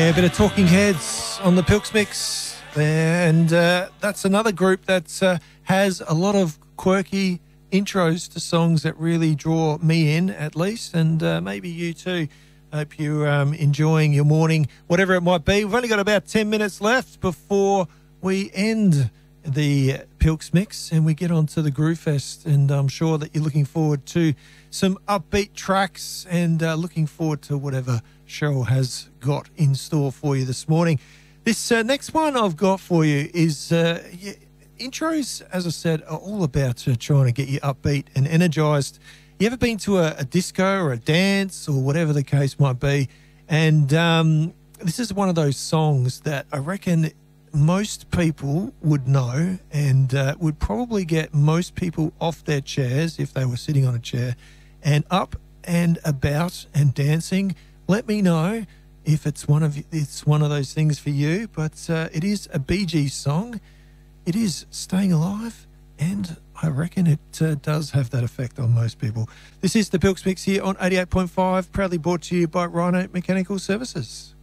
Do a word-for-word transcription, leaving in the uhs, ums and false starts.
Yeah, a bit of Talking Heads on the Pilks Mix there, and uh, that's another group that uh, has a lot of quirky intros to songs that really draw me in, at least, and uh, maybe you too. Hope you're um, enjoying your morning, whatever it might be. We've only got about ten minutes left before we end the Pilks Mix and we get on to the Groove Fest, and I'm sure that you're looking forward to some upbeat tracks and uh, looking forward to whatever Cheryl has got in store for you this morning. This uh, next one I've got for you is uh, yeah, intros, as I said, are all about uh, trying to get you upbeat and energized. You ever been to a, a disco or a dance or whatever the case might be? And um, this is one of those songs that I reckon most people would know, and uh, would probably get most people off their chairs if they were sitting on a chair and up and about and dancing. Let me know if it's one of it's one of those things for you. But uh, it is a Bee Gees song. It is Staying Alive, and I reckon it uh, does have that effect on most people. This is the Pilks Mix here on eighty-eight point five, proudly brought to you by Rhino Mechanical Services.